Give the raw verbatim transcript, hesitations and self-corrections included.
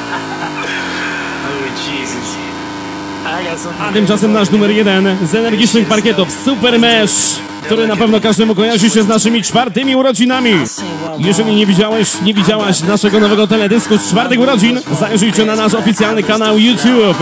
A tymczasem nasz numer jeden z energicznych parkietów, Super Mesh, który na pewno każdemu kojarzy się z naszymi czwartymi urodzinami. Jeżeli nie widziałeś, nie widziałaś naszego nowego teledysku z czwartych urodzin, zajrzyjcie na nasz oficjalny kanał YouTube.